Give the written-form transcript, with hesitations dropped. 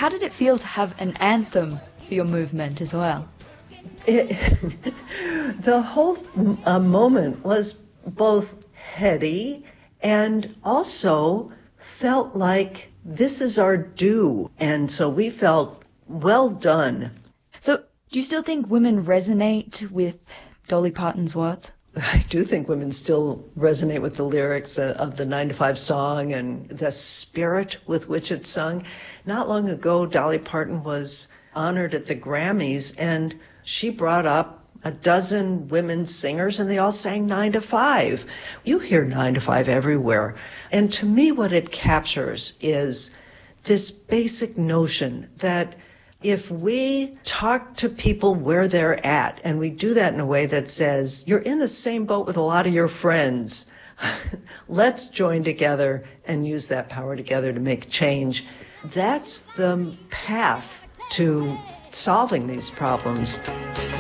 how did it feel to have an anthem for your movement as well? The whole moment was both heady and also felt like this is our due. And so we felt well done. So do you still think women resonate with Dolly Parton's words? I do think women still resonate with the lyrics of the 9 to 5 song and the spirit with which it's sung. Not long ago, Dolly Parton was honored at the Grammys, and she brought up a dozen women singers, and they all sang 9 to 5. You hear 9 to 5 everywhere. And to me, what it captures is this basic notion that if we talk to people where they're at, and we do that in a way that says, you're in the same boat with a lot of your friends, let's join together and use that power together to make change. That's the path to solving these problems.